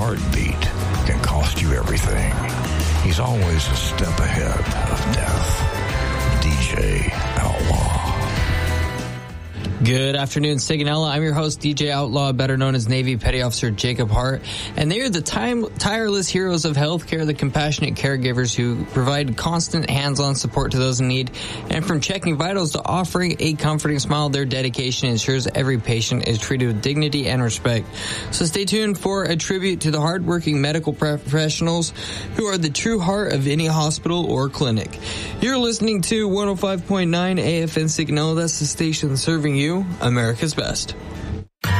heartbeat can cost you everything. He's always a step ahead of death. DJ Outlaw. Good afternoon, Sigonella. I'm your host, DJ Outlaw, better known as Navy Petty Officer Jacob Hart. And they are the tireless heroes of healthcare, the compassionate caregivers who provide constant hands-on support to those in need. And from checking vitals to offering a comforting smile, their dedication ensures every patient is treated with dignity and respect. So stay tuned for a tribute to the hardworking medical professionals who are the true heart of any hospital or clinic. You're listening to 105.9 AFN Sigonella. That's the station serving you America's best.